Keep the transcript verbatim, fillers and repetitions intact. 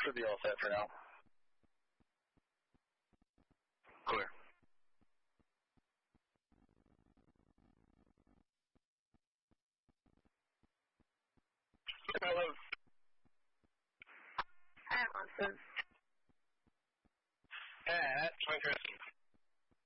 Should be all set for now. Clear. Hello. Hi, Monson. At Twin Crescent.